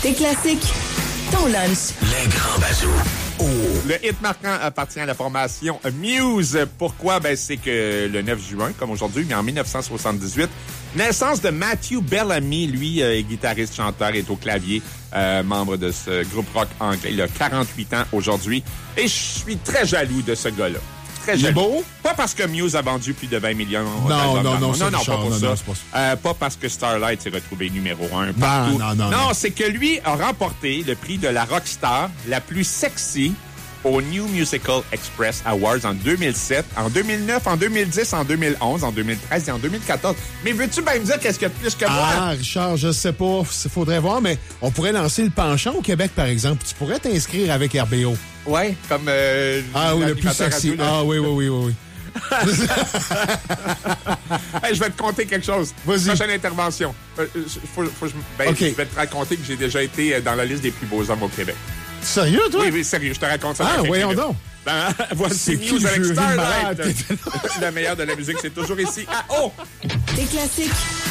Tes classiques, ton lunch. Les grands bazous. Oh. Le hit marquant appartient à la formation Muse. Pourquoi? Ben, c'est que le 9 juin, comme aujourd'hui, mais en 1978, naissance de Matthew Bellamy, lui, guitariste, chanteur, est au clavier, membre de ce groupe rock anglais. Il a 48 ans aujourd'hui. Et je suis très jaloux de ce gars-là. Très Il est jaloux. beau? Pas parce que Muse a vendu plus de 20 millions Non, d'albums. non, Non, ça, pas Richard, pour non, ça. non, c'est pas ça. Pas parce que Starlight s'est retrouvé numéro 1 partout. Non. C'est que lui a remporté le prix de la rockstar la plus sexy au New Musical Express Awards en 2007, en 2009, en 2010, en 2011, en 2013 et en 2014. Mais veux-tu bien me dire qu'est-ce qu'il y a de plus que moi? Ah, Richard, je sais pas. Il faudrait voir, mais on pourrait lancer le penchant au Québec, par exemple. Tu pourrais t'inscrire avec RBO. Ouais, comme... Ah oui, le plus l'animateur sexy. radio, là. Ah oui. Hey, je vais te conter quelque chose. Vas-y. Prochaine intervention. OK. Je vais te raconter que j'ai déjà été dans la liste des plus beaux hommes au Québec. Sérieux, toi? Oui, sérieux, je te raconte ça. Ah, dans voyons 5 donc. Ben, voici C'est qui News le avec jury Starlight. malade? Le meilleur de la musique, c'est toujours ici. Ah, oh! Tes classiques,